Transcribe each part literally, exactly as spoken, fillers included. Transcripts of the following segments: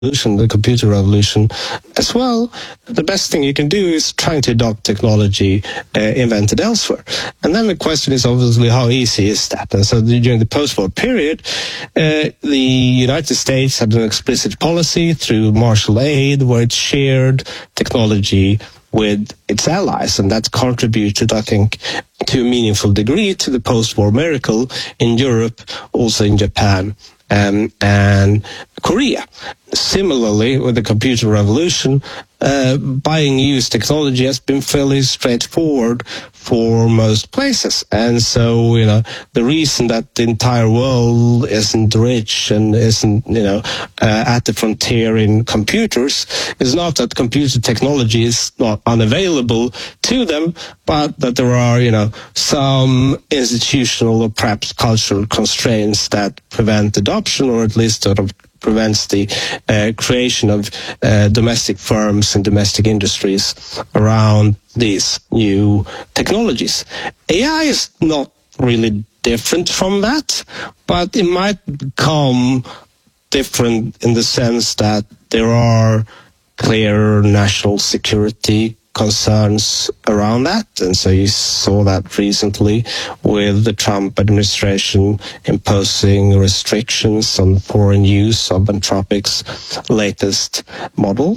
the computer revolution as well, the best thing you can do is trying to adopt technology uh, invented elsewhere. And then the question is obviously how easy is that? And so during the post-war period, uh, the United States had an explicit policy through Marshall Aid where it shared technology with its allies, and that contributed, I think, to a meaningful degree to the post-war miracle in Europe, also in Japan um, and Korea. Similarly, with the computer revolution, uh, buying used technology has been fairly straightforward for most places. And so, you know, the reason that the entire world isn't rich and isn't, you know, uh, at the frontier in computers is not that computer technology is not unavailable to them, but that there are, you know, some institutional or perhaps cultural constraints that prevent adoption, or at least sort of prevents the uh, creation of uh, domestic firms and domestic industries around these new technologies. A I is not really different from that, but it might become different in the sense that there are clear national security concerns around that. And so you saw that recently with the Trump administration imposing restrictions on foreign use of Anthropic's latest model.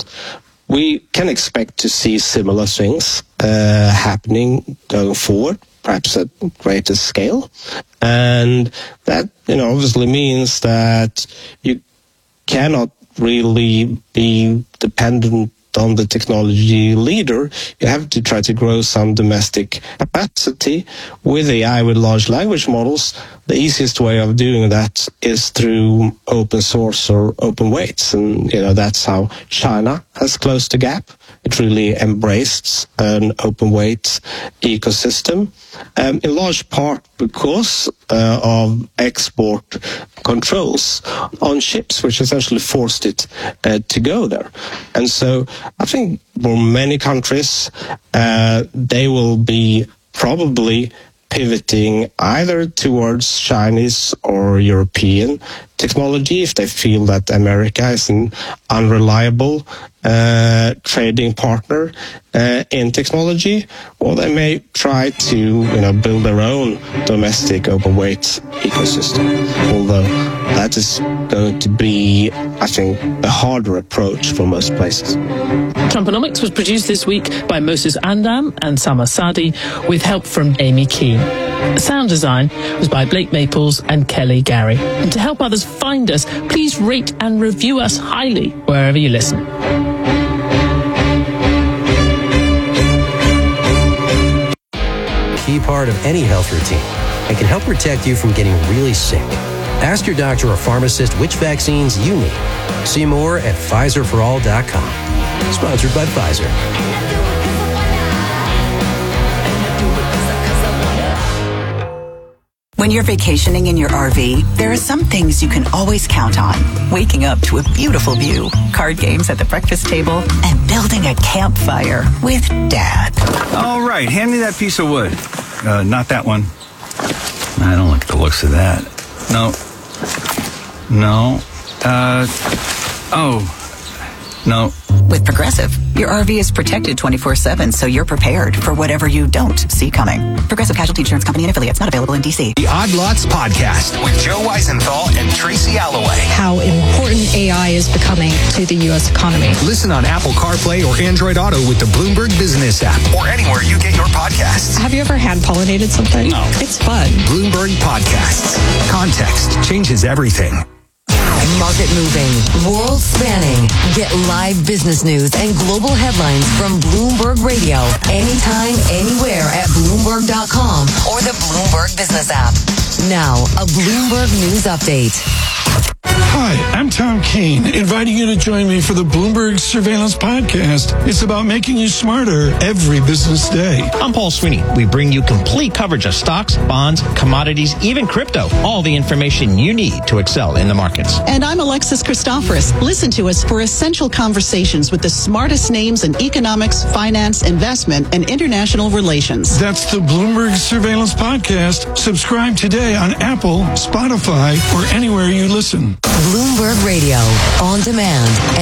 We can expect to see similar things uh, happening going forward, perhaps at greater scale. And that, you know, obviously means that you cannot really be dependent on the technology leader. You have to try to grow some domestic capacity. With A I, with large language models, the easiest way of doing that is through open source or open weights. And, you know, that's how China has closed the gap. It really embraced an open weight ecosystem, um, in large part because uh, of export controls on ships, which essentially forced it uh, to go there. And so I think for many countries, uh, they will be probably pivoting either towards Chinese or European technology if they feel that America is an unreliable uh, trading partner uh, in technology, or they may try to, you know, build their own domestic open weight ecosystem. Although that is going to be, I think, a harder approach for most places. Trumponomics was produced this week by Moses Andam and Sama Sadi with help from Amy Keane. Sound design was by Blake Maples and Kelly Gary. And to help others find us, please rate and review us highly wherever you listen. Key part of any health routine and can help protect you from getting really sick. Ask your doctor or pharmacist which vaccines you need. See more at Pfizer for all dot com. Sponsored by Pfizer. When you're vacationing in your R V, there are some things you can always count on. Waking up to a beautiful view, card games at the breakfast table, and building a campfire with Dad. All right, hand me that piece of wood. Uh, not that one. I don't like the looks of that. No. No. Uh, oh. No. With Progressive, your R V is protected twenty-four seven, so you're prepared for whatever you don't see coming. Progressive Casualty Insurance Company and affiliates, not available in D C. The Odd Lots Podcast with Joe Weisenthal and Tracy Alloway. How important A I is becoming to the U S economy. Listen on Apple CarPlay or Android Auto with the Bloomberg Business app or anywhere you get your podcasts. Have you ever hand pollinated something? No. It's fun. Bloomberg Podcasts. Context changes everything. Market moving, world spanning. Get live business news and global headlines from Bloomberg Radio anytime, anywhere at Bloomberg dot com or the Bloomberg Business app. Now, a Bloomberg News Update. Hi, I'm Tom Keene, inviting you to join me for the Bloomberg Surveillance Podcast. It's about making you smarter every business day. I'm Paul Sweeney. We bring you complete coverage of stocks, bonds, commodities, even crypto. All the information you need to excel in the markets. And I'm Alexis Christoforous. Listen to us for essential conversations with the smartest names in economics, finance, investment, and international relations. That's the Bloomberg Surveillance Podcast. Subscribe today on Apple, Spotify, or anywhere you listen. Bloomberg Radio, on demand.